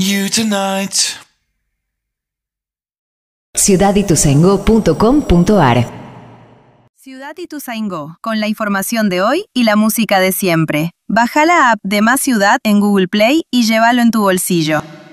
you tonight. ciudadituzaingó.com.ar. Ciudad Ituzaingó, con la información de hoy y la música de siempre. Baja la app de Más Ciudad en Google Play y llévalo en tu bolsillo.